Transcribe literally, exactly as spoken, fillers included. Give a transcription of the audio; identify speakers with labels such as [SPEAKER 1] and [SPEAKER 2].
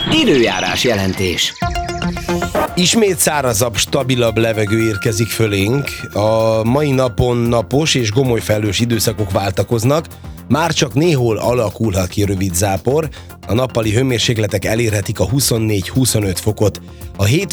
[SPEAKER 1] Időjárás jelentés.
[SPEAKER 2] Ismét szárazabb, stabilabb levegő érkezik fölénk. A mai napon napos és gomoly felhős időszakok váltakoznak. Már csak néhol alakulhat ki rövid zápor. A nappali hőmérsékletek elérhetik a huszonnégy-huszonöt fokot. A